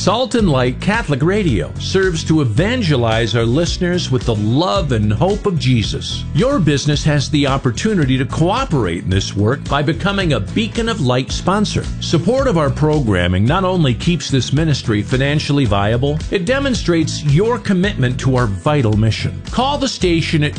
Salt and Light Catholic Radio serves to evangelize our listeners with the love and hope of Jesus. Your business has the opportunity to cooperate in this work by becoming a Beacon of Light sponsor. Support of our programming not only keeps this ministry financially viable, it demonstrates your commitment to our vital mission. Call the station at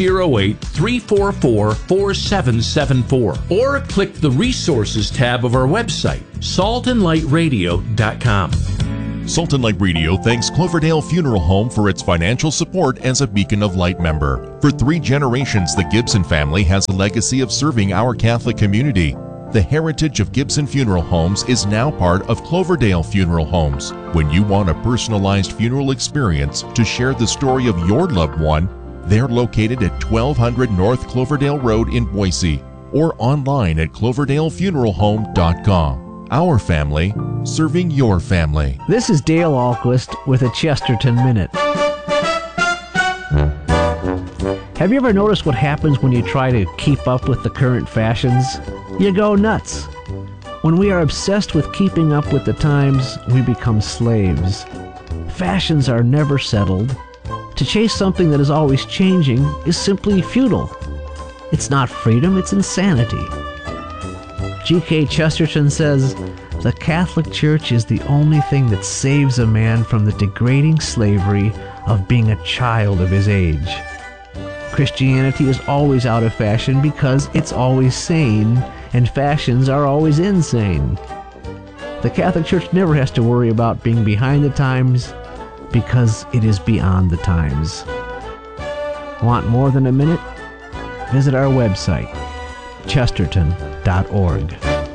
208-344-4774 or click the Resources tab of our website, saltandlightradio.com. Salt and Light Radio thanks Cloverdale Funeral Home for its financial support as a Beacon of Light member. For 3 generations, the Gibson family has a legacy of serving our Catholic community. The heritage of Gibson Funeral Homes is now part of Cloverdale Funeral Homes. When you want a personalized funeral experience to share the story of your loved one, they're located at 1200 North Cloverdale Road in Boise or online at cloverdalefuneralhome.com. Our family, serving your family. This is Dale Ahlquist with a Chesterton Minute. Have you ever noticed what happens when you try to keep up with the current fashions? You go nuts. When we are obsessed with keeping up with the times, we become slaves. Fashions are never settled. To chase something that is always changing is simply futile. It's not freedom, it's insanity. G.K. Chesterton says, "The Catholic Church is the only thing that saves a man from the degrading slavery of being a child of his age." Christianity is always out of fashion because it's always sane, and fashions are always insane. The Catholic Church never has to worry about being behind the times because it is beyond the times. Want more than a minute? Visit our website, chesterton.org.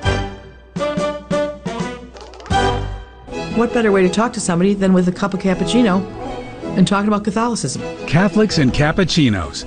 What better way to talk to somebody than with a cup of cappuccino and talking about Catholicism? Catholics and Cappuccinos.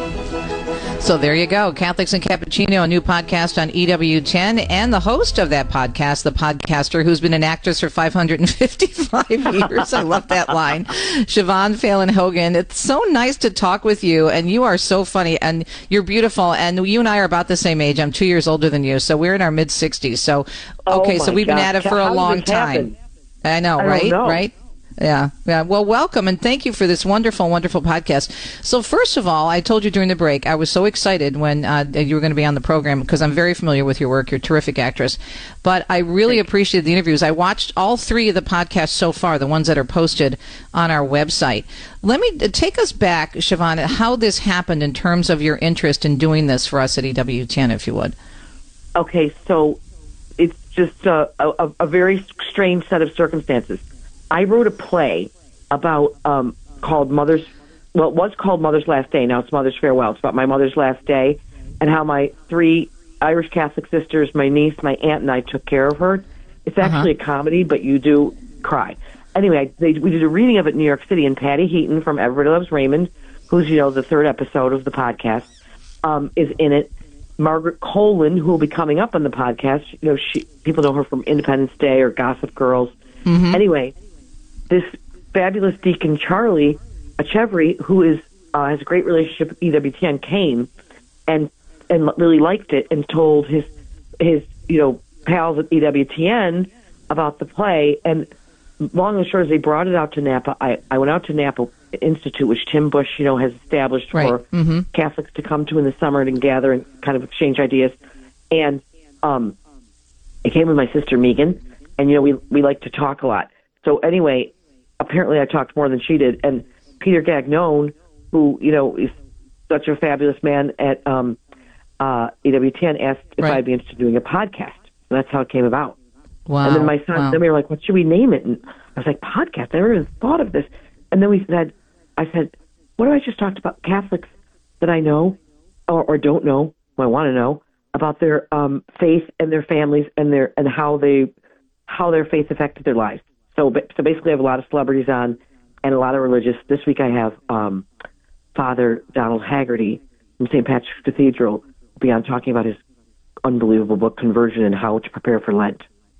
So there you go, Catholics and Cappuccino, a new podcast on EWTN, and the host of that podcast, the podcaster who's been an actress for 555 years. I love that line. Siobhan Phelan Hogan. It's so nice to talk with you, and you are so funny, and you're beautiful, and you and I are about the same age. I'm 2 years older than you, so we're in our mid-60s. So, okay, so we've been at it for a long time. I know, right? Right? Yeah. Well, welcome, and thank you for this wonderful, wonderful podcast. So first of all, I told you during the break, I was so excited when you were going to be on the program because I'm very familiar with your work. You're a terrific actress. But I really appreciated the interviews. I watched all 3 of the podcasts so far, the ones that are posted on our website. Let me take us back, Siobhan, how this happened in terms of your interest in doing this for us at EWTN, if you would. Okay, so it's just a very strange set of circumstances. I wrote a play about called Mother's. Well, it was called Mother's Last Day. Now it's Mother's Farewell. It's about my mother's last day and how my 3 Irish Catholic sisters, my niece, my aunt, and I took care of her. It's actually a comedy, but you do cry. Anyway, we did a reading of it in New York City, and Patty Heaton from Everybody Loves Raymond, who's the 3rd episode of the podcast, is in it. Margaret Colin, who will be coming up on the podcast, people know her from Independence Day or Gossip Girls. Mm-hmm. Anyway, this fabulous Deacon Charlie Achevry, who has a great relationship with EWTN, came and really liked it and told his pals at EWTN about the play. And long and short, as they brought it out to Napa, I went out to Napa Institute, which Tim Bush has established for Catholics to come to in the summer and gather and kind of exchange ideas. And I came with my sister Megan, and we like to talk a lot. So anyway, apparently I talked more than she did. And Peter Gagnon, who, is such a fabulous man at EWTN, asked if I'd be interested in doing a podcast. And that's how it came about. Wow. And then my son, then we were like, what should we name it? And I was like, podcast. I never even thought of this. And then I said, what have I just talked about? Catholics that I know or don't know, who I want to know, about their faith and their families and how their faith affected their lives. So basically I have a lot of celebrities on and a lot of religious. This week I have Father Donald Haggerty from St. Patrick's Cathedral will be on talking about his unbelievable book, Conversion, and how to prepare for Lent.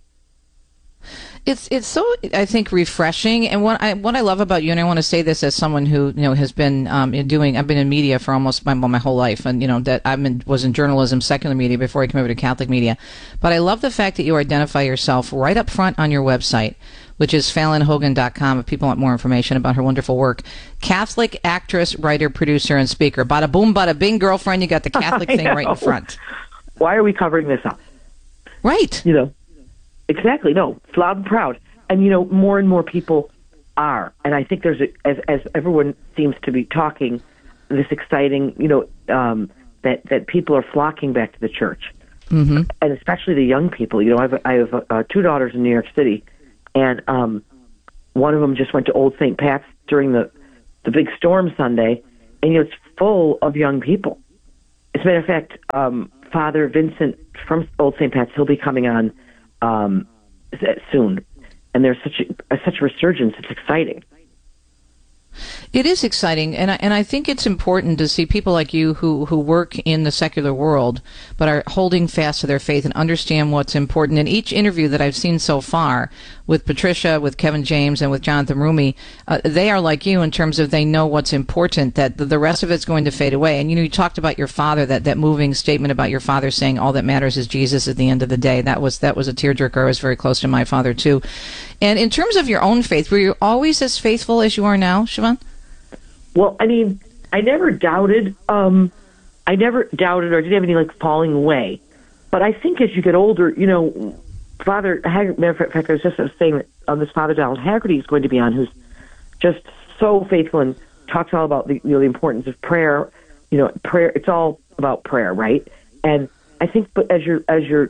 It's so, I think, refreshing. And what I love about you, and I want to say this as someone who has been I've been in media for almost my whole life, and that was in journalism, secular media before I came over to Catholic media. But I love the fact that you identify yourself right up front on your website which is FallonHogan.com if people want more information about her wonderful work. Catholic actress, writer, producer, and speaker. Bada boom, bada bing, girlfriend. You got the Catholic thing right in front. Why are we covering this up? Right. Exactly. No, it's loud and proud. And, more and more people are. And I think there's, as everyone seems to be talking, this exciting, that people are flocking back to the church. Mm-hmm. And especially the young people. I have 2 daughters in New York City, and one of them just went to Old St. Pat's during the big storm Sunday, and it's full of young people. As a matter of fact, Father Vincent from Old St. Pat's, he'll be coming on soon, and there's such a resurgence. It's exciting. It is exciting, and I think it's important to see people like you who work in the secular world but are holding fast to their faith and understand what's important. In each interview that I've seen so far with Patricia, with Kevin James, and with Jonathan Rumi, they are like you in terms of they know what's important, that the rest of it's going to fade away. And you talked about your father, that moving statement about your father saying all that matters is Jesus at the end of the day. That was a tearjerker. I was very close to my father too. And in terms of your own faith, were you always as faithful as you are now, Siobhan? Well, I never doubted. I never doubted or didn't have any falling away. But I think as you get older, Father Haggerty. Matter of fact, I was saying that on this Father Donald Haggerty is going to be on, who's just so faithful and talks all about the importance of prayer. Prayer. It's all about prayer, right? And I think, but as in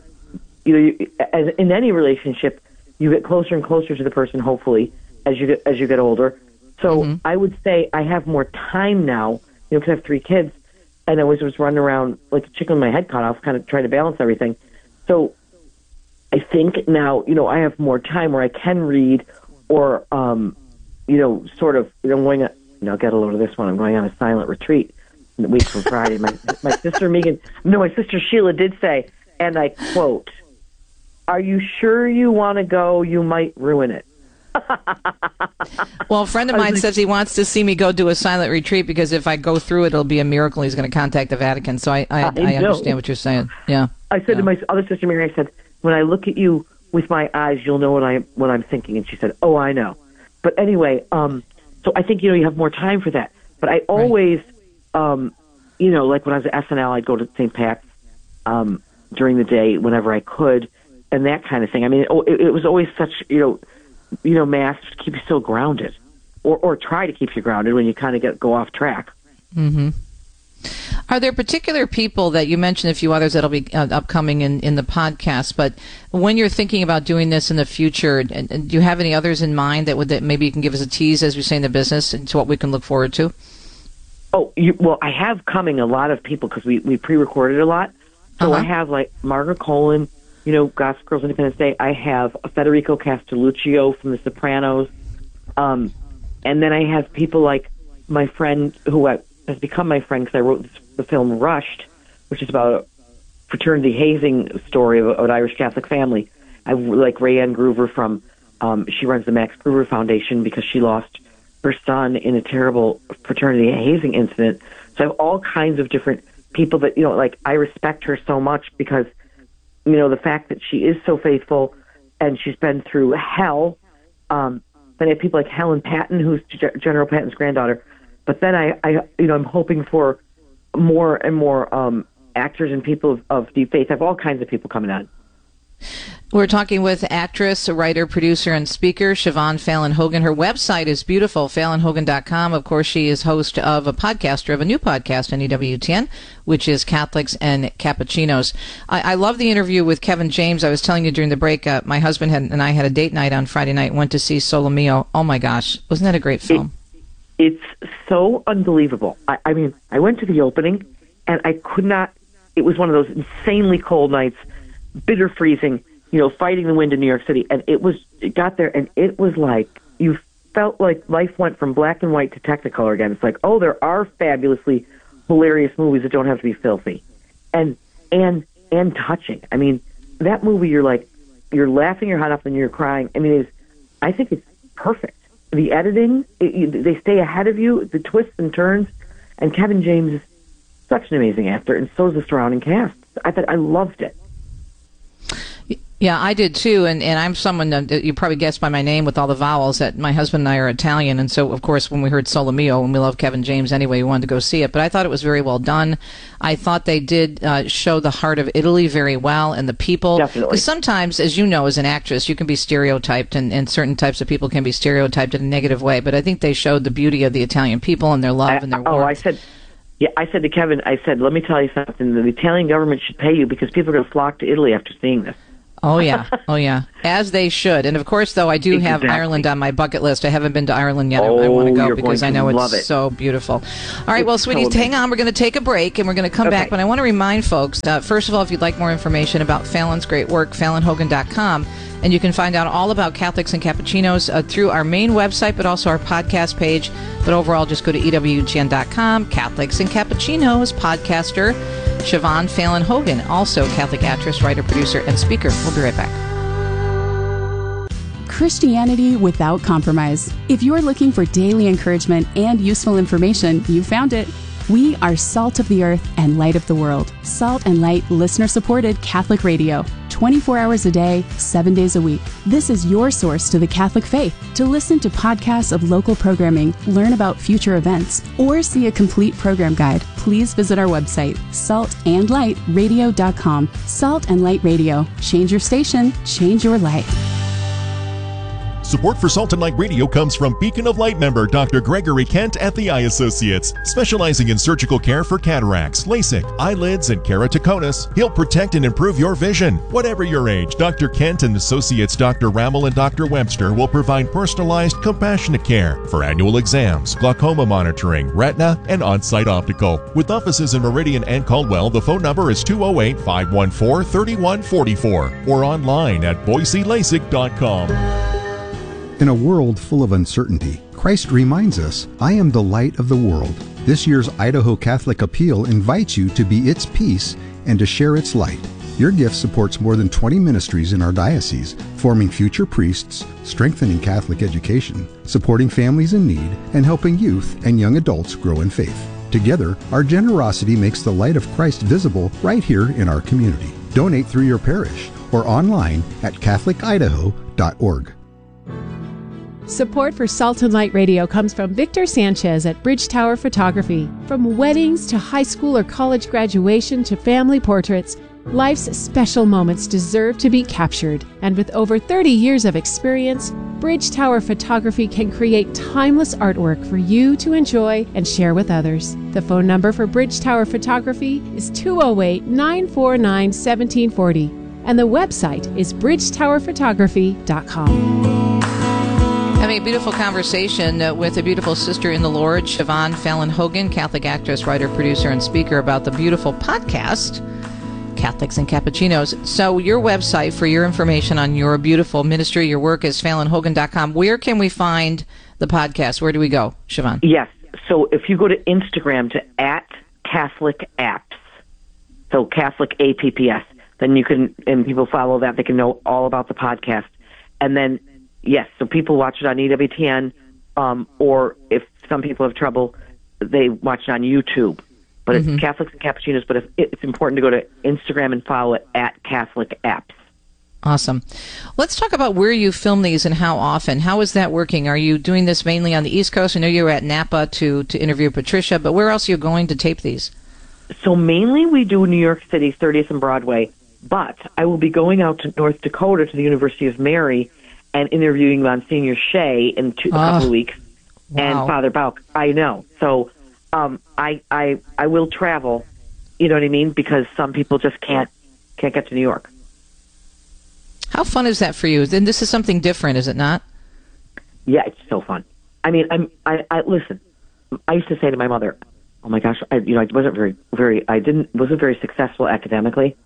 any relationship, you get closer and closer to the person. Hopefully, as you get older. So I would say I have more time now, because I have 3 kids, and I was running around like a chicken with my head cut off, kind of trying to balance everything. So I think now, I have more time where I can read or, sort of, going on, get a load of this one. I'm going on a silent retreat in the week from Friday. My sister Sheila did say, and I quote, "Are you sure you want to go? You might ruin it." Well, a friend of mine says he wants to see me go do a silent retreat because if I go through it, it'll be a miracle. He's going to contact the Vatican. So I understand what you're saying. Yeah. I said to my other sister Mary, I said, when I look at you with my eyes, you'll know what I'm thinking. And she said, "Oh, I know." But anyway, so I think, you have more time for that. But I always, like when I was at SNL, I'd go to St. Pat's during the day whenever I could, and that kind of thing. It was always such, Mass to keep you so grounded, or try to keep you grounded when you kind of go off track. Mm-hmm. Are there particular people that you mentioned, a few others that'll be upcoming in the podcast, but when you're thinking about doing this in the future, do you have any others in mind that maybe you can give us a tease, as we say in the business, into what we can look forward to? Oh, well, I have coming a lot of people because we pre-recorded a lot. So I have Margaret Colin, Gossip Girls Independence Day. I have Federico Castelluccio from The Sopranos. And then I have people like my friend who has become my friend because I wrote the film Rushed, which is about a fraternity hazing story of an Irish Catholic family. I like Rayanne Groover from, she runs the Max Groover Foundation because she lost her son in a terrible fraternity hazing incident. So I have all kinds of different people that, I respect her so much because, the fact that she is so faithful and she's been through hell. Then I have people like Helen Patton, who's General Patton's granddaughter. But then I'm hoping for more and more actors and people of deep faith. I have all kinds of people coming on. We're talking with actress, writer, producer, and speaker Siobhan Fallon Hogan. Her website is beautiful, FallonHogan.com. Of course, she is host of a new podcast on EWTN, which is Catholics and Cappuccinos. I love the interview with Kevin James. I was telling you during the break, my husband and I had a date night on Friday night, went to see Solo Mio. Oh, my gosh. Wasn't that a great film? It's so unbelievable. I mean, I went to the opening, and I could not. It was one of those insanely cold nights, bitter freezing, fighting the wind in New York City. And it got there, and it was like, you felt like life went from black and white to Technicolor again. It's like, oh, there are fabulously hilarious movies that don't have to be filthy. And touching. I mean, that movie, you're laughing your head off and you're crying. I mean, I think it's perfect. The editing, they stay ahead of you, the twists and turns, and Kevin James is such an amazing actor, and so is the surrounding cast. I loved it. Yeah, I did too, and I'm someone that you probably guessed by my name with all the vowels that my husband and I are Italian, and so of course when we heard Solo Mio, and we love Kevin James anyway, we wanted to go see it. But I thought it was very well done. I thought they did show the heart of Italy very well, and the people. Definitely. Because sometimes, as you know, as an actress, you can be stereotyped, and certain types of people can be stereotyped in a negative way. But I think they showed the beauty of the Italian people and their love and their warmth. I said to Kevin, let me tell you something. The Italian government should pay you because people are going to flock to Italy after seeing this. Oh, yeah. As they should. And, of course, though, I do have Ireland on my bucket list. I haven't been to Ireland yet. I want to go because I know it's so beautiful. All right, well, sweeties, hang on. We're going to take a break, and we're going to come back. But I want to remind folks, first of all, if you'd like more information about Fallon's great work, FallonHogan.com. And you can find out all about Catholics and Cappuccinos through our main website, but also our podcast page. But overall, just go to EWTN.com. Catholics and Cappuccinos podcaster Siobhan Fallon Hogan, also Catholic actress, writer, producer, and speaker. We'll be right back. Christianity without compromise. If you're looking for daily encouragement and useful information, you found it. We are Salt of the Earth and Light of the World. Salt and Light listener-supported Catholic radio. 24 hours a day, 7 days a week. This is your source to the Catholic faith. To listen to podcasts of local programming, learn about future events, or see a complete program guide, please visit our website, saltandlightradio.com. Salt and Light Radio. Change your station, change your life. Support for Salt and Light Radio comes from Beacon of Light member Dr. Gregory Kent at the Eye Associates. Specializing in surgical care for cataracts, LASIK, eyelids, and keratoconus, he'll protect and improve your vision. Whatever your age, Dr. Kent and Associates Dr. Rammel and Dr. Webster will provide personalized, compassionate care for annual exams, glaucoma monitoring, retina, and on-site optical. With offices in Meridian and Caldwell, the phone number is 208-514-3144 or online at BoiseLASIK.com. In a world full of uncertainty, Christ reminds us, I am the light of the world. This year's Idaho Catholic Appeal invites you to be its peace and to share its light. Your gift supports more than 20 ministries in our diocese, forming future priests, strengthening Catholic education, supporting families in need, and helping youth and young adults grow in faith. Together, our generosity makes the light of Christ visible right here in our community. Donate through your parish or online at catholicidaho.org. Support for Salt and Light Radio comes from Victor Sanchez at Bridge Tower Photography. From weddings to high school or college graduation to family portraits, life's special moments deserve to be captured. And with over 30 years of experience, Bridge Tower Photography can create timeless artwork for you to enjoy and share with others. The phone number for Bridge Tower Photography is 208-949-1740. And the website is bridgetowerphotography.com. Having a beautiful conversation with a beautiful sister in the Lord, Siobhan Fallon Hogan, Catholic actress, writer, producer, and speaker, about the beautiful podcast, Catholics and Cappuccinos. So your website for your information on your beautiful ministry, your work, is FallonHogan.com. Where can we find the podcast? Where do we go, Siobhan? Yes. So if you go to Instagram to @CatholicApps, so Catholic APPS, then you can, and people follow that, they can know all about the podcast. And then, yes, so people watch it on EWTN, or if some people have trouble, they watch it on YouTube. But it's Catholics and Cappuccinos, but it's important to go to Instagram and follow it @CatholicApps. Awesome. Let's talk about where you film these and how often. How is that working? Are you doing this mainly on the East Coast? I know you were at Napa to interview Patricia, but where else are you going to tape these? So mainly we do New York City, 30th and Broadway, but I will be going out to North Dakota to the University of Mary and interviewing Monsignor Shea in a couple of weeks, and Father Bauk. I know. So I will travel, you know what I mean, because some people just can't get to New York. How fun is that for you? Then this is something different, is it not? Yeah, it's so fun. I mean, I listen. I used to say to my mother, "Oh my gosh, I wasn't wasn't very successful academically,"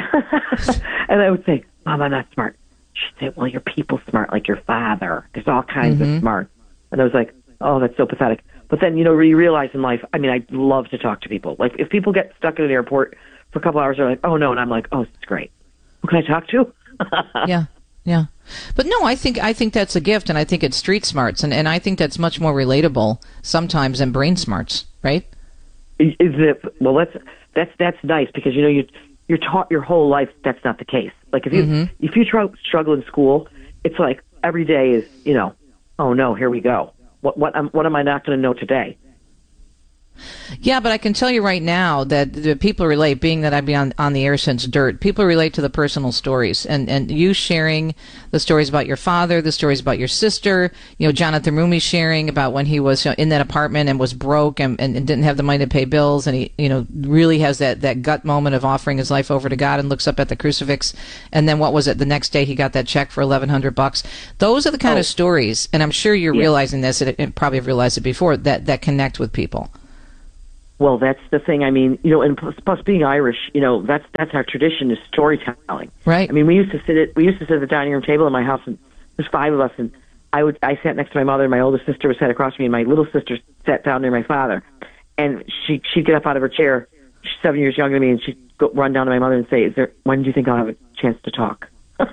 and I would say, "Mom, I'm not smart." She'd say, "Well, your people's smart, like your father. There's all kinds of smart." And I was like, "Oh, that's so pathetic." But then, you realize in life, I mean, I love to talk to people. Like, if people get stuck in an airport for a couple hours, they're like, "Oh no," and I'm like, "Oh, it's great. Who can I talk to?" Yeah. But no, I think that's a gift, and I think it's street smarts, and I think that's much more relatable sometimes than brain smarts, right? Is it? Well, that's nice, because you're taught your whole life that's not the case. Like if you struggle in school, it's like every day is, oh no, here we go. What am I not going to know today? Yeah, but I can tell you right now that the people relate, being that I've been on the air since Dirt, people relate to the personal stories. And you sharing the stories about your father, the stories about your sister, Jonathan Rumi sharing about when he was in that apartment and was broke and didn't have the money to pay bills. And he, really has that gut moment of offering his life over to God and looks up at the crucifix. And then what was it? The next day he got that check for $1,100. Those are the kind of stories, and I'm sure you're realizing this, and probably have realized it before, that connect with people. Well, that's the thing. I mean, and plus being Irish, that's our tradition is storytelling. Right. I mean, we used to sit at the dining room table in my house, and there's 5 of us, and I sat next to my mother, and my oldest sister was sat across from me, and my little sister sat down near my father, and she'd get up out of her chair. She's 7 years younger than me, and she'd run down to my mother and say, when do you think I'll have a chance to talk?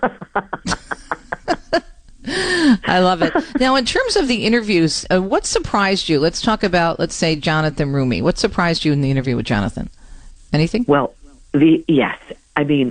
I love it. Now, in terms of the interviews, what surprised you? Let's talk about, let's say, Jonathan Rumi. What surprised you in the interview with Jonathan? Anything? Well, yes. I mean,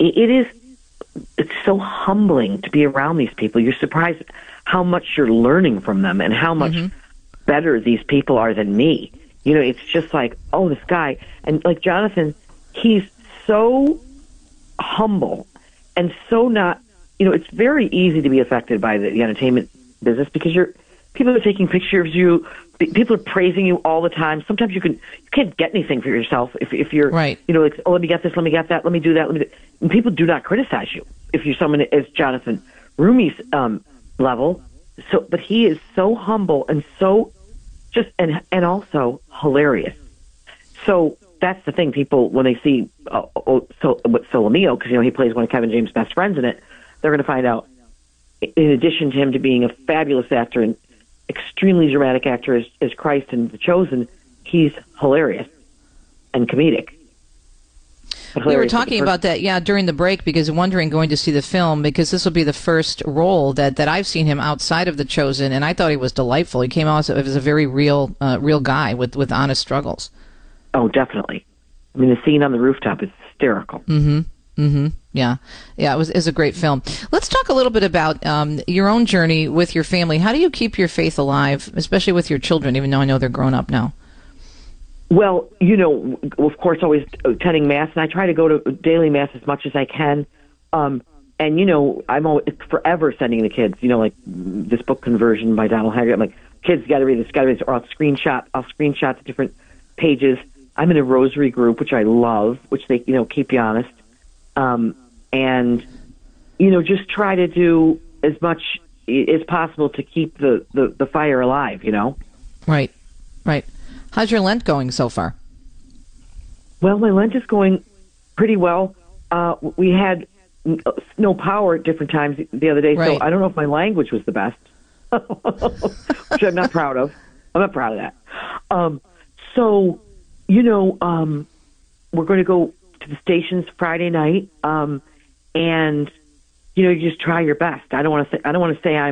it's so humbling to be around these people. You're surprised how much you're learning from them and how much better these people are than me. It's just like, oh, this guy. And like Jonathan, he's so humble and so not, it's very easy to be affected by the entertainment business because people are taking pictures of you. People are praising you all the time. Sometimes you can't get anything for yourself if you're right. Like, oh, let me get this, let me get that, let me do that. And people do not criticize you if you're someone as Jonathan Rumi's level. So, but he is so humble and so just and also hilarious. So that's the thing. People when they see Solomeo, because he plays one of Kevin James' best friends in it. They're going to find out, in addition to him to being a fabulous actor and extremely dramatic actor as Christ in The Chosen, he's hilarious and comedic. We were talking about that, during the break, because wondering going to see the film, because this will be the first role that I've seen him outside of The Chosen, and I thought he was delightful. He came out as a very real guy with honest struggles. Oh, definitely. I mean, the scene on the rooftop is hysterical. Mm-hmm. Mm-hmm. Yeah, it was a great film. Let's talk a little bit about your own journey with your family. How do you keep your faith alive, especially with your children, even though I know they're grown up now? Well, of course, always attending Mass, and I try to go to daily Mass as much as I can. And, I'm always forever sending the kids, like this book, Conversion by Donald Haggard. I'm like, kids, got to read this, or I'll screenshot the different pages. I'm in a rosary group, which I love, which they, keep you honest. And, just try to do as much as possible to keep the fire alive, Right. How's your Lent going so far? Well, my Lent is going pretty well. We had no power at different times the other day, so I don't know if my language was the best, which I'm not proud of. I'm not proud of that. So, we're going to go to the stations Friday night, and you just try your best. I don't want to say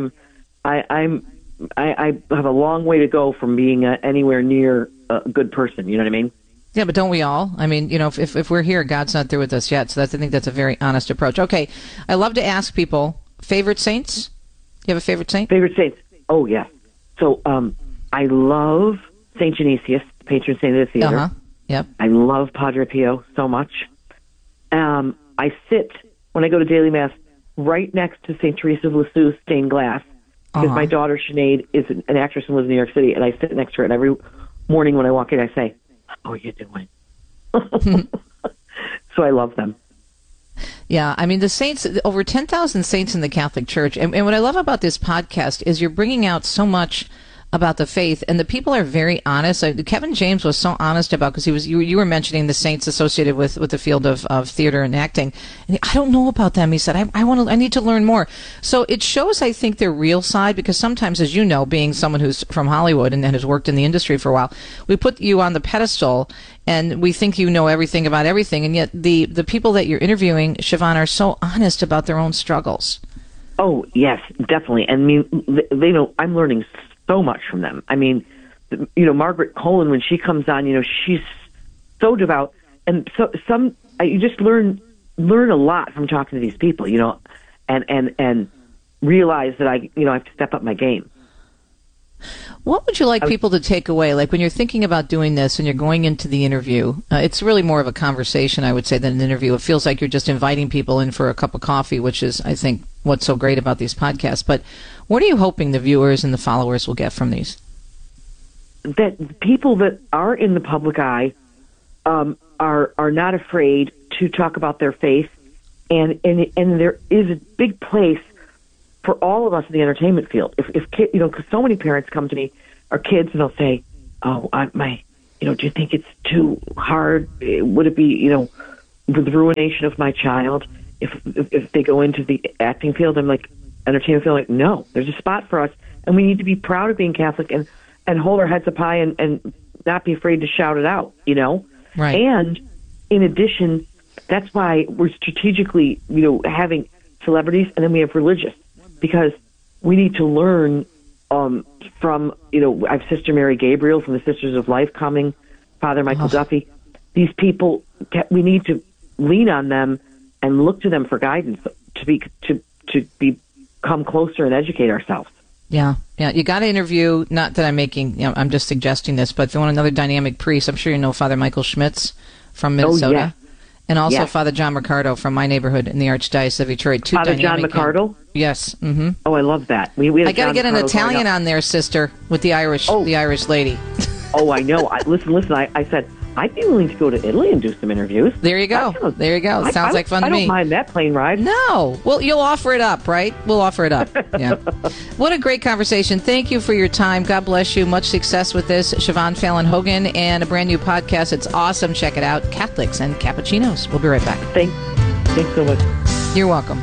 I have a long way to go from being anywhere near a good person. You know what I mean? Yeah, but don't we all? I mean, if we're here, God's not through with us yet. So I think that's a very honest approach. Okay, I love to ask people favorite saints. You have a favorite saint? Favorite saints? Oh yeah. So I love Saint Genesius, the patron saint of the theater. Uh-huh. Yep. I love Padre Pio so much. I sit, when I go to daily Mass, right next to St. Teresa of Lisieux stained glass, because my daughter Sinead is an actress and lives in New York City, and I sit next to her, and every morning when I walk in, I say, how are you doing? So I love them. Yeah, I mean, the saints, over 10,000 saints in the Catholic Church, and what I love about this podcast is you're bringing out so much about the faith, and the people are very honest. Kevin James was so honest about, because you were mentioning the saints associated with the field of theater and acting. And I don't know about them. He said, I need to learn more. So it shows, I think, their real side, because sometimes, as you know, being someone who's from Hollywood and has worked in the industry for a while, we put you on the pedestal and we think you know everything about everything, and yet the people that you're interviewing, Siobhan, are so honest about their own struggles. Oh yes, definitely. And I mean, they know I'm learning so much from them. I mean, Margaret Colin, when she comes on, she's so devout, and so you just learn learn a lot from talking to these people, and realize that I have to step up my game. What would you like people to take away? Like when you're thinking about doing this and you're going into the interview, it's really more of a conversation, I would say, than an interview. It feels like you're just inviting people in for a cup of coffee, which is, I think, what's so great about these podcasts. But what are you hoping the viewers and the followers will get from these? That people that are in the public eye are not afraid to talk about their faith, and there is a big place for all of us in the entertainment field. If kids, because so many parents come to me, or kids, and they'll say, "Oh, do you think it's too hard? Would it be, the ruination of my child if they go into the acting field?" I'm like, entertainment field, like, no, there's a spot for us, and we need to be proud of being Catholic and hold our heads up high and not be afraid to shout it out, Right. And in addition, that's why we're strategically, having celebrities, and then we have religious, because we need to learn from, I have Sister Mary Gabriel from the Sisters of Life coming, Father Michael Duffy. These people, we need to lean on them and look to them for guidance to become closer and educate ourselves. Yeah. You got to interview, not that I'm making, I'm just suggesting this, but if you want another dynamic priest, I'm sure you know Father Michael Schmitz from Minnesota. Oh, yeah. And also Father John Mercado from my neighborhood in the Archdiocese of Detroit. Father John Mercado? Yes. Mm-hmm. Oh, I love that. I got to get an Italian on there, sister, with the Irish lady. Oh, I know. Listen. I said I'd be willing to go to Italy and do some interviews. There you go. Sounds like fun to me. I don't mind that plane ride. No. Well, you'll offer it up, right? We'll offer it up. Yeah. What a great conversation. Thank you for your time. God bless you. Much success with this. Siobhan Fallon Hogan, and a brand new podcast. It's awesome. Check it out. Catholics and Cappuccinos. We'll be right back. Thanks so much. You're welcome.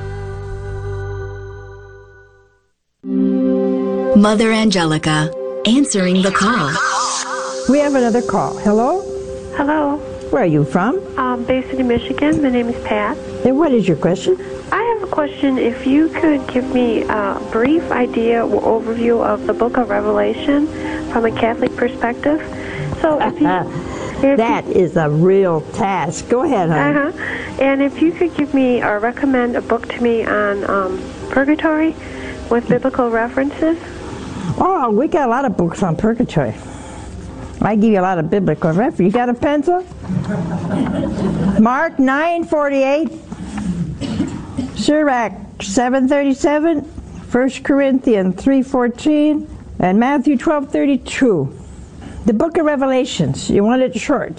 Mother Angelica, answering the call. We have another call. Hello? Hello. Where are you from? Bay City, Michigan. My name is Pat. And what is your question? I have a question. If you could give me a brief idea or overview of the Book of Revelation from a Catholic perspective. So that is a real task. Go ahead, honey. And if you could give me or recommend a book to me on purgatory with biblical references. Oh, we got a lot of books on purgatory. I give you a lot of biblical reference. You got a pencil? Mark 9:48, Sirach 7:37, 1 Corinthians 3:14, and Matthew 12:32. The Book of Revelations. You want it short?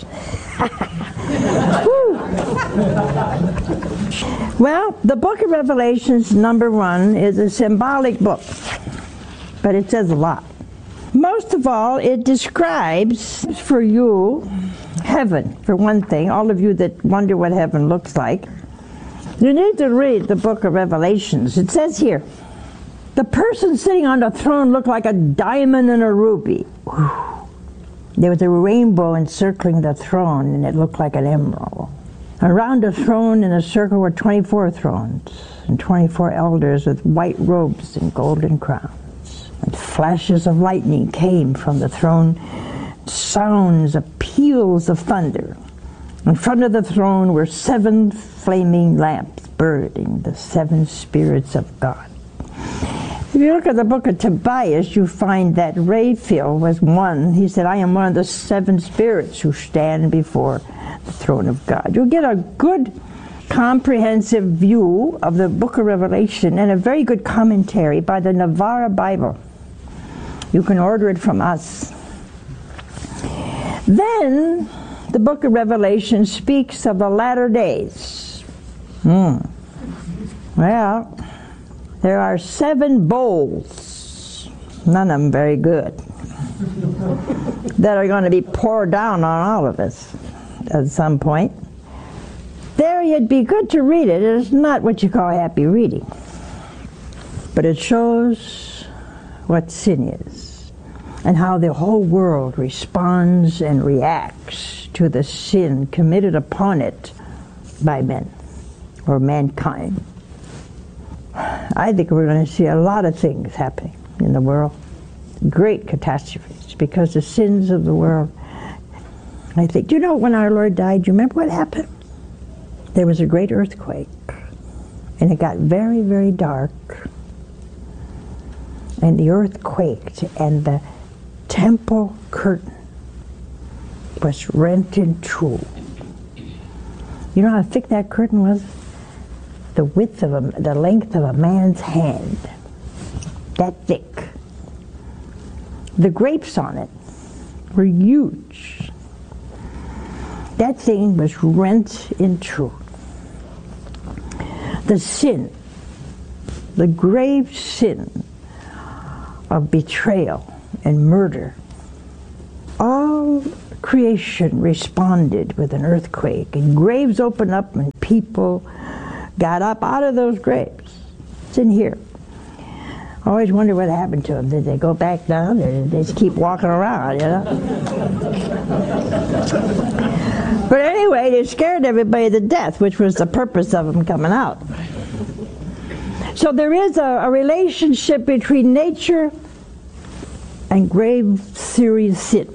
Well, the Book of Revelations, number 1, is a symbolic book, but it says a lot. Most of all, it describes for you heaven, for one thing. All of you that wonder what heaven looks like, you need to read the Book of Revelations. It says here, the person sitting on the throne looked like a diamond and a ruby. Whew. There was a rainbow encircling the throne, and it looked like an emerald. Around the throne in a circle were 24 thrones, and 24 elders with white robes and golden crowns. And flashes of lightning came from the throne, sounds of peals of thunder. In front of the throne were 7 flaming lamps burning, the 7 spirits of God. If you look at the book of Tobias, you find that Raphael was one. He said, I am one of the 7 spirits who stand before the throne of God. You'll get a good comprehensive view of the book of Revelation and a very good commentary by the Navarra Bible. You can order it from us. Then the book of Revelation speaks of the latter days. Well, there are 7 bowls, none of them very good, that are going to be poured down on all of us at some point. There, it'd be good to read it. It's not what you call happy reading, but it shows what sin is and how the whole world responds and reacts to the sin committed upon it by men or mankind. I think we're going to see a lot of things happening in the world, great catastrophes, because the sins of the world. I think, do you know when our Lord died, do you remember what happened? there was a great earthquake, and it got very, very dark, and the earth quaked, and the temple curtain was rent in two. You know how thick that curtain was? The length of a man's hand. That thick. The grapes on it were huge. That thing was rent in two. The sin, the grave sin of betrayal and murder, all creation responded with an earthquake, and graves opened up and people got up out of those graves. It's in here. I always wonder what happened to them. Did they go back down, or did they just keep walking around, you know? But anyway, they scared everybody to death, which was the purpose of them coming out. So there is a relationship between nature and grave serious sin.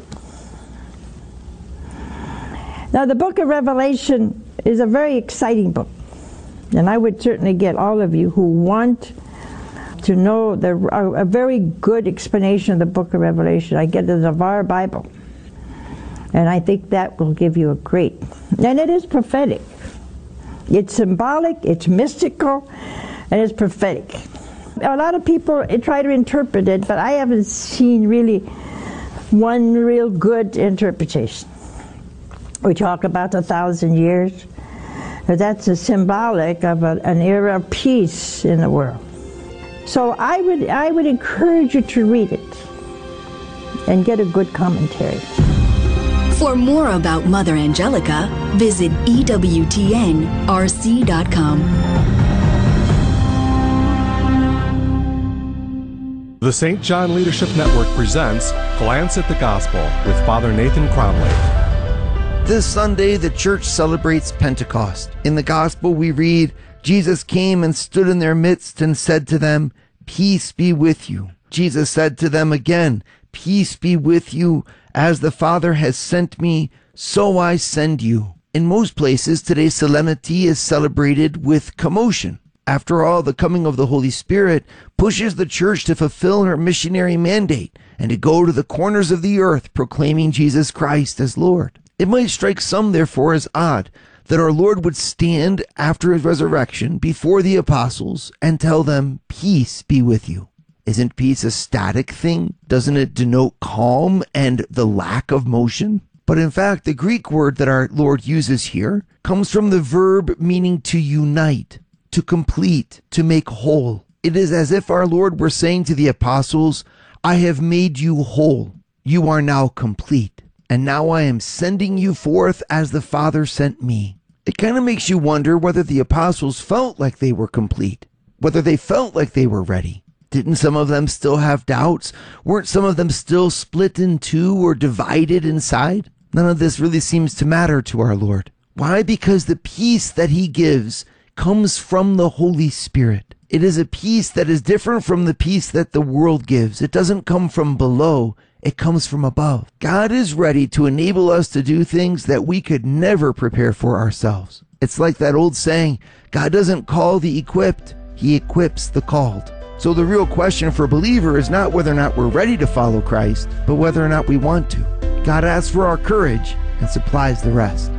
Now, the book of Revelation is a very exciting book, and I would certainly get all of you who want to know a very good explanation of the book of Revelation. I get the Navarre Bible, and I think that will give you a great, and it is prophetic. It's symbolic, it's mystical, and it's prophetic. A lot of people try to interpret it, but I haven't seen really one real good interpretation. We talk about 1,000 years, but that's a symbolic of an era of peace in the world. So I would encourage you to read it and get a good commentary. For more about Mother Angelica, visit EWTNRC.com. The St. John Leadership Network presents Glance at the Gospel with Father Nathan Cromley. This Sunday, the church celebrates Pentecost. In the Gospel, we read, Jesus came and stood in their midst and said to them, "Peace be with you." Jesus said to them again, "Peace be with you. As the Father has sent me, so I send you." In most places, today's solemnity is celebrated with commotion. After all, the coming of the Holy Spirit pushes the church to fulfill her missionary mandate and to go to the corners of the earth proclaiming Jesus Christ as Lord. It might strike some, therefore, as odd that our Lord would stand after his resurrection before the apostles and tell them, "Peace be with you." Isn't peace a static thing? Doesn't it denote calm and the lack of motion? But in fact, the Greek word that our Lord uses here comes from the verb meaning to unite, to complete, to make whole. It is as if our Lord were saying to the apostles, "I have made you whole. You are now complete. And now I am sending you forth as the Father sent me." It kind of makes you wonder whether the apostles felt like they were complete, whether they felt like they were ready. Didn't some of them still have doubts? Weren't some of them still split in two or divided inside? None of this really seems to matter to our Lord. Why? Because the peace that he gives comes from the Holy Spirit. It is a peace that is different from the peace that the world gives. It doesn't come from below. It comes from above. God is ready to enable us to do things that we could never prepare for ourselves. It's like that old saying, God doesn't call the equipped, he equips the called. So the real question for a believer is not whether or not we're ready to follow Christ, but whether or not we want to. God asks for our courage and supplies the rest.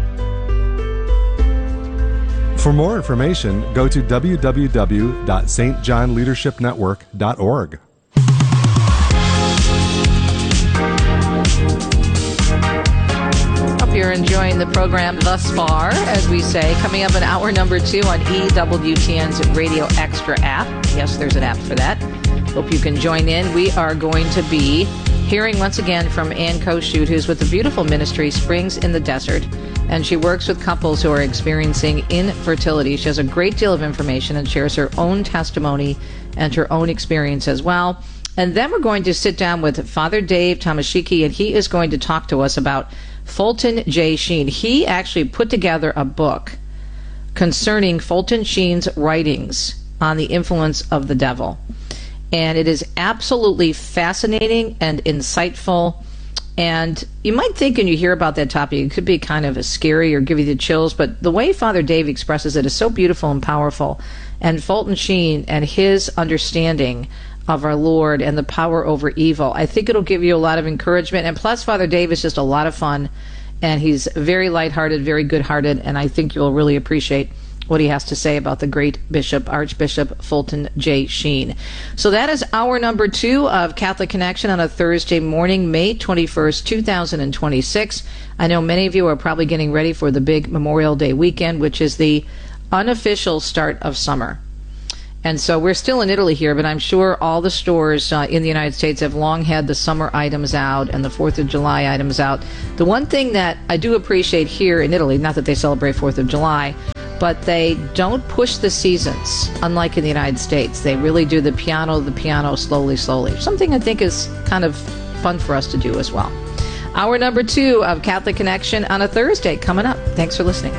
For more information, go to www.stjohnleadershipnetwork.org. Hope you're enjoying the program thus far, as we say. Coming up in hour number 2 on EWTN's Radio Extra app. Yes, there's an app for that. Hope you can join in. We are going to be hearing once again from Ann Koshut, who's with the beautiful ministry Springs in the Desert, and she works with couples who are experiencing infertility. She has a great deal of information and shares her own testimony and her own experience as well. And then we're going to sit down with Father Dave Tomaszewski, and he is going to talk to us about Fulton J. Sheen. He actually put together a book concerning Fulton Sheen's writings on the influence of the devil. And it is absolutely fascinating and insightful And you might think when you hear about that topic, it could be kind of a scary or give you the chills, but the way Father Dave expresses it is so beautiful and powerful. And Fulton Sheen and his understanding of our Lord and the power over evil, I think it'll give you a lot of encouragement. And plus, Father Dave is just a lot of fun, and he's very lighthearted, very good-hearted, and I think you'll really appreciate what he has to say about the great Bishop, Archbishop Fulton J. Sheen. So that is hour number 2 of Catholic Connection on a Thursday morning, May 21st, 2026. I know many of you are probably getting ready for the big Memorial Day weekend, which is the unofficial start of summer. And so we're still in Italy here, but I'm sure all the stores in the United States have long had the summer items out and the 4th of July items out. The one thing that I do appreciate here in Italy, not that they celebrate 4th of July, but they don't push the seasons, unlike in the United States. They really do the piano, slowly. Something I think is kind of fun for us to do as well. Hour number 2 of Catholic Connection on a Thursday coming up. Thanks for listening.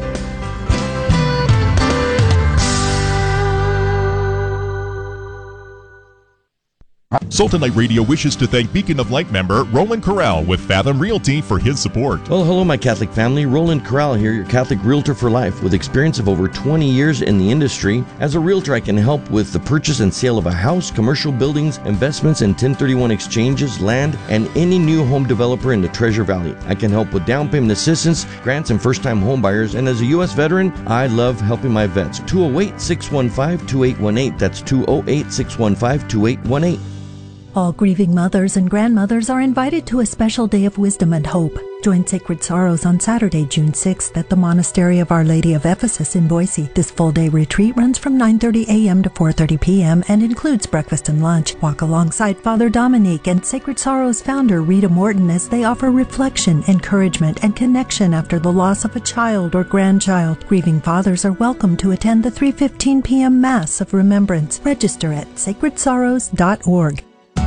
Sultan Light Radio wishes to thank Beacon of Light member Roland Corral with Fathom Realty for his support. Well, hello, my Catholic family. Roland Corral here, your Catholic realtor for life with experience of over 20 years in the industry. As a realtor, I can help with the purchase and sale of a house, commercial buildings, investments in 1031 exchanges, land, and any new home developer in the Treasure Valley. I can help with down payment assistance, grants, and first-time home buyers. And as a U.S. veteran, I love helping my vets. 208-615-2818. That's 208-615-2818. All grieving mothers and grandmothers are invited to a special day of wisdom and hope. Join Sacred Sorrows on Saturday, June 6th at the Monastery of Our Lady of Ephesus in Boise. This full-day retreat runs from 9:30 a.m. to 4:30 p.m. and includes breakfast and lunch. Walk alongside Father Dominique and Sacred Sorrows founder Rita Morton as they offer reflection, encouragement, and connection after the loss of a child or grandchild. Grieving fathers are welcome to attend the 3:15 p.m. Mass of Remembrance. Register at sacredsorrows.org.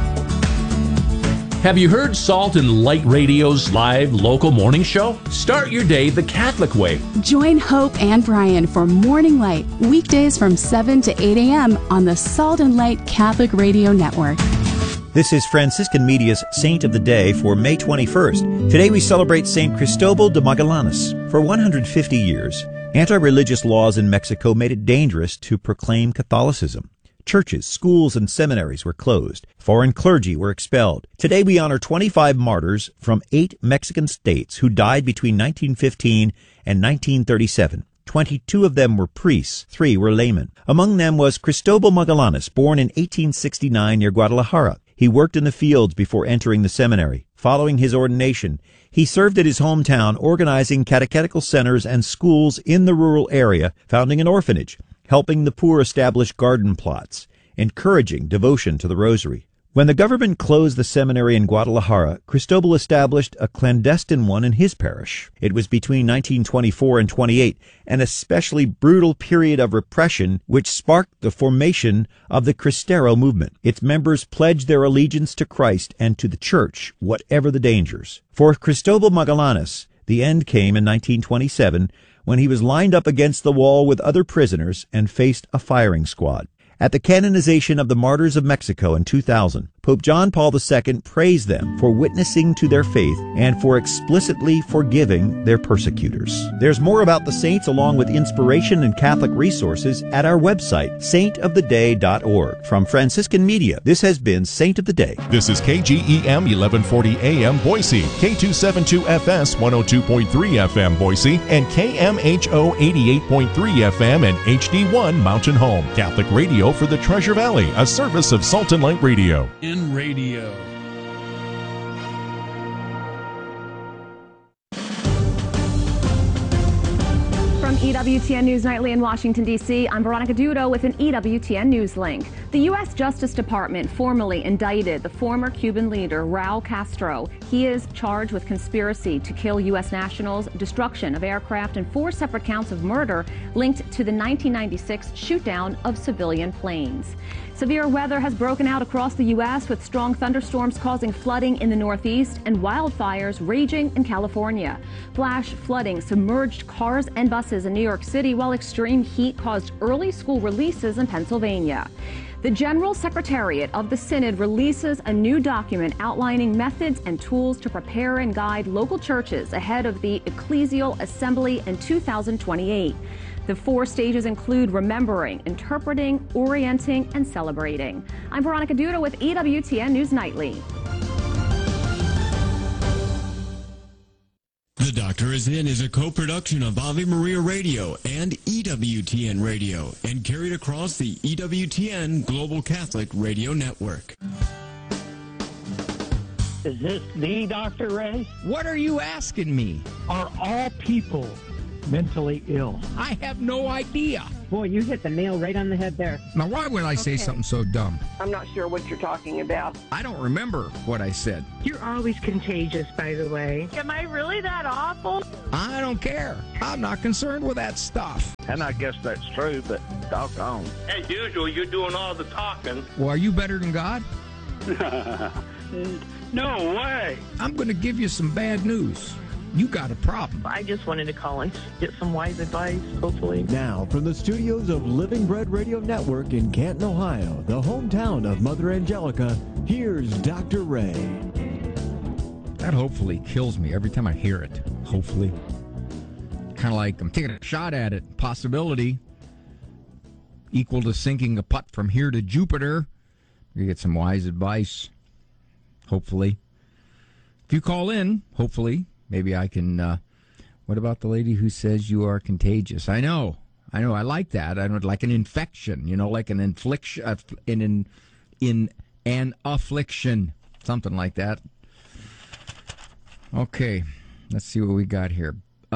Have you heard Salt and Light Radio's live local morning show? Start your day the Catholic way. Join Hope and Brian for Morning Light, weekdays from 7 to 8 a.m. on the Salt and Light Catholic Radio Network. This is Franciscan Media's Saint of the Day for May 21st. Today we celebrate Saint Cristobal de Magallanes. For 150 years, anti-religious laws in Mexico made it dangerous to proclaim Catholicism. Churches, schools, and seminaries were closed. Foreign clergy were expelled. Today we honor 25 martyrs from 8 Mexican states who died between 1915 and 1937. 22 of them were priests, 3 were laymen. Among them was Cristobal Magallanes, born in 1869 near Guadalajara. He worked in the fields before entering the seminary. Following his ordination, he served at his hometown organizing catechetical centers and schools in the rural area, founding an orphanage, helping the poor establish garden plots, encouraging devotion to the rosary. When the government closed the seminary in Guadalajara, Cristobal established a clandestine one in his parish. It was between 1924 and 28, an especially brutal period of repression which sparked the formation of the Cristero movement. Its members pledged their allegiance to Christ and to the Church, whatever the dangers. For Cristobal Magallanes, the end came in 1927, when he was lined up against the wall with other prisoners and faced a firing squad. At the canonization of the martyrs of Mexico in 2000, Pope John Paul II praised them for witnessing to their faith and for explicitly forgiving their persecutors. There's more about the saints along with inspiration and Catholic resources at our website, saintoftheday.org. From Franciscan Media, this has been Saint of the Day. This is KGEM 1140 AM Boise, K272FS 102.3 FM Boise, and KMHO 88.3 FM and HD1 Mountain Home. Catholic radio for the Treasure Valley, a service of Salt and Light Radio. In radio. From EWTN News Nightly in Washington, D.C., I'm Veronica Dudo with an EWTN News link. The U.S. Justice Department formally indicted the former Cuban leader, Raul Castro. He is charged with conspiracy to kill U.S. nationals, destruction of aircraft, and 4 separate counts of murder linked to the 1996 shootdown of civilian planes. Severe weather has broken out across the U.S. with strong thunderstorms causing flooding in the Northeast and wildfires raging in California. Flash flooding submerged cars and buses in New York City, while extreme heat caused early school releases in Pennsylvania. The General Secretariat of the Synod releases a new document outlining methods and tools to prepare and guide local churches ahead of the Ecclesial Assembly in 2028. The 4 stages include remembering, interpreting, orienting, and celebrating. I'm Veronica Duda with EWTN News Nightly. The Doctor Is In is a co-production of Ave Maria Radio and EWTN Radio and carried across the EWTN Global Catholic Radio Network. Is this the Dr. Ray? What are you asking me? Are all people mentally ill? I have no idea. Boy, you hit the nail right on the head there. Now, why would I say something so dumb? I'm not sure what you're talking about. I don't remember what I said. You're always contagious, by the way. Am I really that awful? I don't care. I'm not concerned with that stuff. And I guess that's true, but doggone. As usual, you're doing all the talking. Well, are you better than God? No way. I'm going to give you some bad news. You got a problem. I just wanted to call and get some wise advice, hopefully. Now, from the studios of Living Bread Radio Network in Canton, Ohio, the hometown of Mother Angelica, here's Dr. Ray. That hopefully kills me every time I hear it. Hopefully. Kind of like I'm taking a shot at it. Possibility equal to sinking a putt from here to Jupiter. You get some wise advice. Hopefully. If you call in, hopefully, maybe I can, what about the lady who says you are contagious? I know, I like that. I don't like an infection, like an infliction, in an affliction, something like that. Okay, let's see what we got here.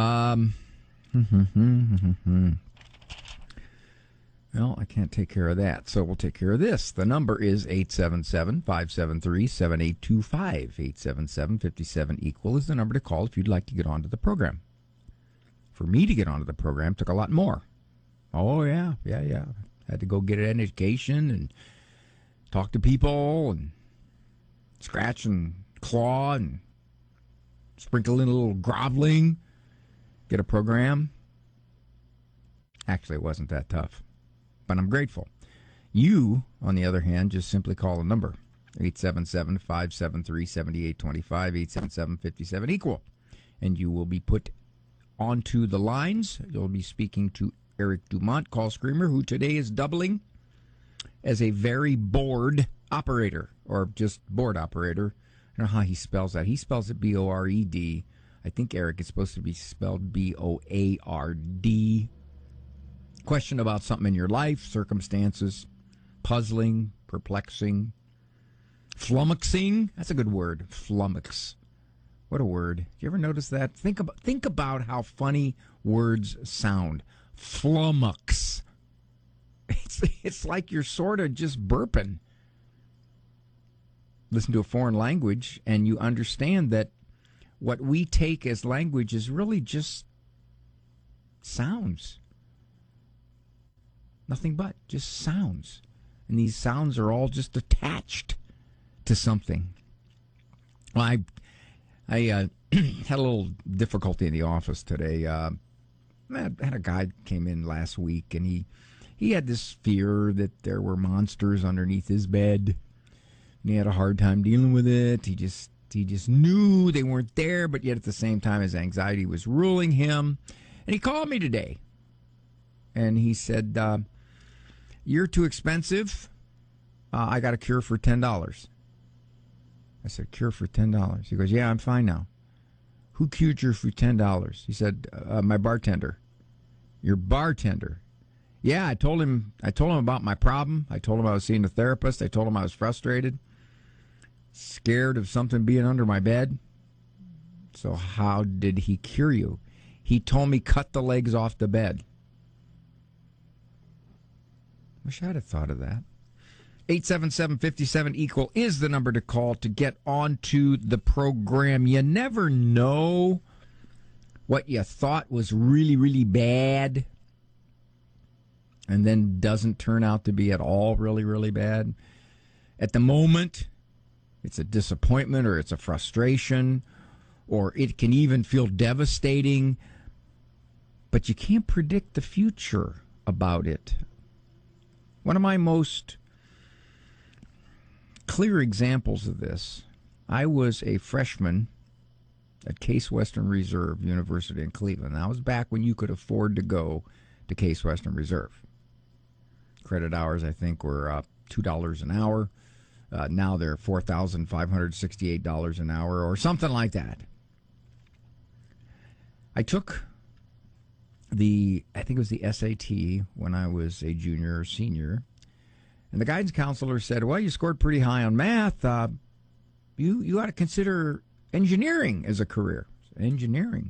Well, I can't take care of that, so we'll take care of this. The number is 877-573-7825. 877-57-EQUAL is the number to call if you'd like to get onto the program. For me to get onto the program took a lot more. Oh, yeah. Had to go get an education and talk to people and scratch and claw and sprinkle in a little groveling, get a program. Actually, it wasn't that tough. But I'm grateful. You, on the other hand, just simply call the number, 877-573-7825, 877-57-EQUAL. And you will be put onto the lines. You'll be speaking to Eric Dumont, call screamer, who today is doubling as a very bored operator, or just board operator. I don't know how he spells that. He spells it B-O-R-E-D. I think, Eric, it's supposed to be spelled B-O-A-R-D. Question about something in your life, circumstances, puzzling, perplexing, flummoxing. That's a good word, flummox. What a word. Do you ever notice that? Think about how funny words sound. Flummox. It's like you're sort of just burping. Listen to a foreign language and you understand that what we take as language is really just sounds. Nothing but just sounds. And these sounds are all just attached to something. Well, I had a little difficulty in the office today. I had a guy came in last week, and he had this fear that there were monsters underneath his bed. And he had a hard time dealing with it. He just knew they weren't there, but yet at the same time his anxiety was ruling him. And he called me today. And he said, "You're too expensive. I got a cure for $10. I said, "Cure for $10? He goes, "Yeah, I'm fine now." "Who cured you for $10? He said, "My bartender." "Your bartender?" "Yeah, I told him about my problem. I told him I was seeing a therapist. I told him I was frustrated, scared of something being under my bed." "So how did he cure you?" "He told me cut the legs off the bed." Wish I'd have thought of that. 877-57-EQUAL is the number to call to get onto the program. You never know what you thought was really, really bad and then doesn't turn out to be at all really, really bad. At the moment, it's a disappointment or it's a frustration or it can even feel devastating, but you can't predict the future about it. One of my most clear examples of this. I was a freshman at Case Western Reserve University in Cleveland. That was back when you could afford to go to Case Western Reserve. Credit hours, I think, were $2 an hour. Now they're $4,568 an hour or something like that. I took I think it was the SAT when I was a junior or senior. And the guidance counselor said, well, you scored pretty high on math. You ought to consider engineering as a career. Engineering.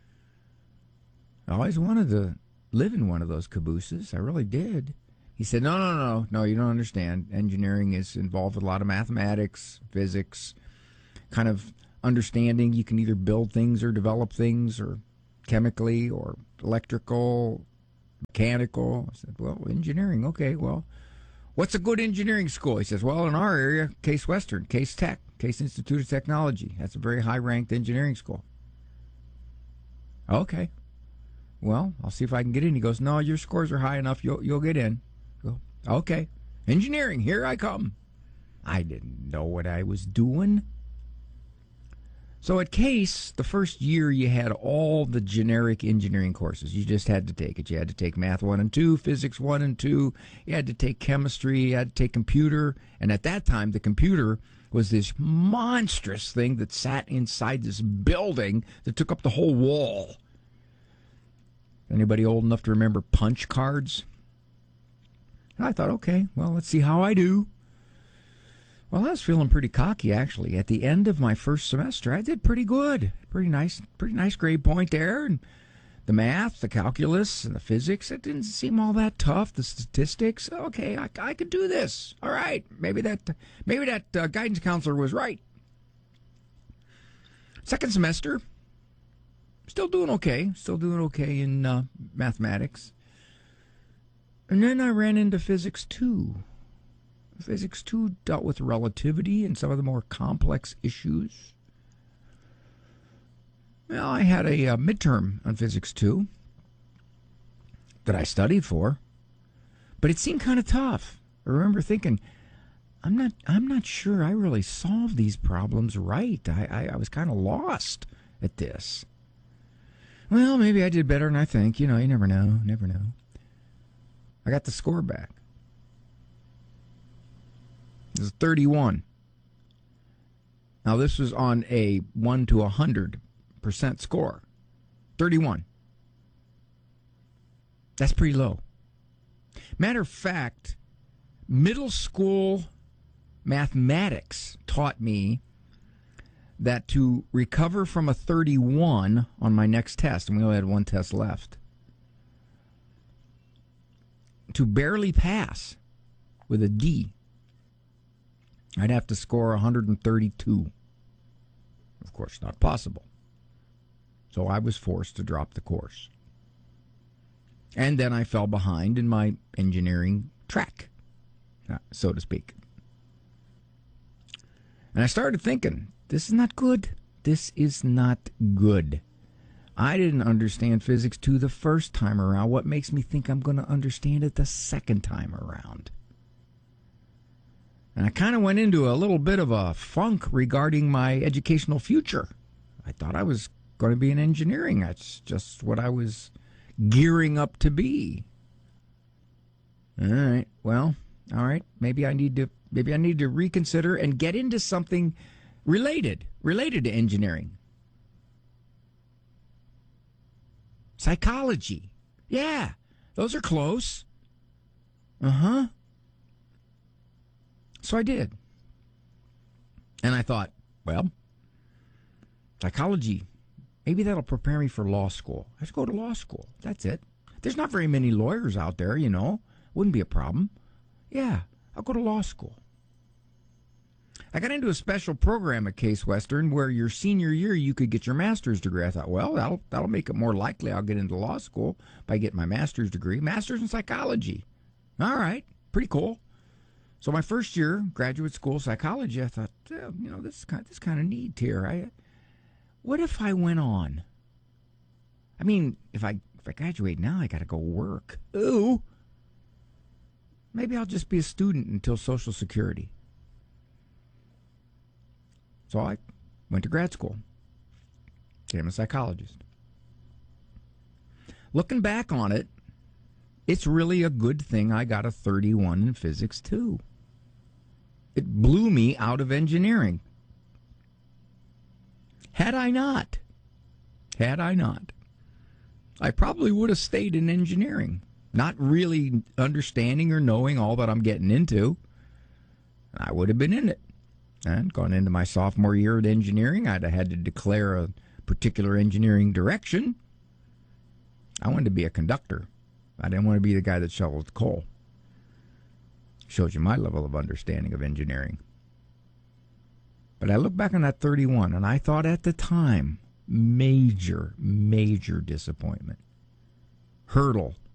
I always wanted to live in one of those cabooses. I really did. He said, no, you don't understand. Engineering is involved with a lot of mathematics, physics, kind of understanding. You can either build things or develop things, or chemically or electrical, mechanical. I said, well, engineering, okay, well, what's a good engineering school? He says, well, in our area, Case Western, Case Tech, Case Institute of Technology. That's a very high-ranked engineering school. Okay. Well, I'll see if I can get in. He goes, no, your scores are high enough. You'll get in. Go, okay. Engineering, here I come. I didn't know what I was doing. So at Case, the first year you had all the generic engineering courses. You just had to take it. You had to take Math 1 and 2, Physics 1 and 2. You had to take Chemistry. You had to take Computer. And at that time, the computer was this monstrous thing that sat inside this building that took up the whole wall. Anybody old enough to remember punch cards? And I thought, okay, well, let's see how I do. Well, I was feeling pretty cocky, actually. At the end of my first semester, I did pretty good. Pretty nice grade point there. And the math, the calculus, and the physics, it didn't seem all that tough. The statistics, okay, I could do this. All right, maybe that guidance counselor was right. Second semester, still doing okay in mathematics. And then I ran into Physics 2. Physics 2 dealt with relativity and some of the more complex issues. Well, I had a midterm on Physics 2 that I studied for, but it seemed kind of tough. I remember thinking, I'm not sure I really solved these problems right. I was kind of lost at this. Well, maybe I did better than I think. You never know. I got the score back. It was 31. Now, this was on a 1 to 100% score. 31. That's pretty low. Matter of fact, middle school mathematics taught me that to recover from a 31 on my next test, and we only had one test left, to barely pass with a D, I'd have to score 132. Of course, not possible. So I was forced to drop the course. And then I fell behind in my engineering track, so to speak. And I started thinking, this is not good. This is not good. I didn't understand Physics 2 the first time around. What makes me think I'm going to understand it the second time around? And I kind of went into a little bit of a funk regarding my educational future. I thought I was going to be in engineering. That's just what I was gearing up to be. All right. Well, all right. Maybe I need to reconsider and get into something related to engineering. Psychology. Yeah, those are close. Uh-huh. So I did. And I thought, well, psychology, maybe that'll prepare me for law school. I should go to law school. That's it. There's not very many lawyers out there, Wouldn't be a problem. Yeah, I'll go to law school. I got into a special program at Case Western where your senior year you could get your master's degree. I thought, well, that'll make it more likely I'll get into law school by getting my master's degree. Master's in psychology. All right, pretty cool. So my first year, graduate school psychology, I thought, this kind of neat here. What if I went on? I mean, if I graduate now, I got to go work. Ooh. Maybe I'll just be a student until Social Security. So I went to grad school, became a psychologist. Looking back on it, it's really a good thing I got a 31 in physics, too. It blew me out of engineering. Had I not, I probably would have stayed in engineering, not really understanding or knowing all that I'm getting into. I would have been in it. And gone into my sophomore year at engineering, I'd have had to declare a particular engineering direction. I wanted to be a conductor. I didn't want to be the guy that shoveled coal. Shows you my level of understanding of engineering. But I look back on that 31, and I thought at the time, major disappointment. Hurdle